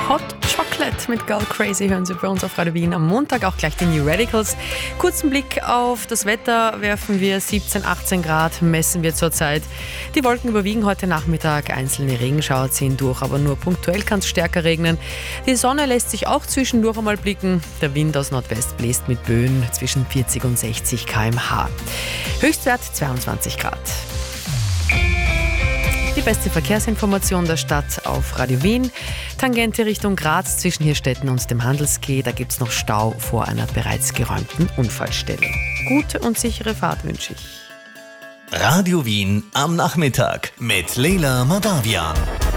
Hot Chocolate mit Girl Crazy hören Sie bei uns auf Radio Wien am Montag, auch gleich die New Radicals. Kurzen Blick auf das Wetter werfen wir 17, 18 Grad, messen wir zurzeit. Die Wolken überwiegen heute Nachmittag, einzelne Regenschauer ziehen durch, aber nur punktuell kann es stärker regnen. Die Sonne lässt sich auch zwischendurch einmal blicken. Der Wind aus Nordwest bläst mit Böen zwischen 40 und 60 km/h. Höchstwert 22 Grad. Die beste Verkehrsinformation der Stadt auf Radio Wien. Tangente Richtung Graz zwischen Hirstetten und dem Handelsquai. Da gibt es noch Stau vor einer bereits geräumten Unfallstelle. Gute und sichere Fahrt wünsche ich. Radio Wien am Nachmittag mit Leila Madavian.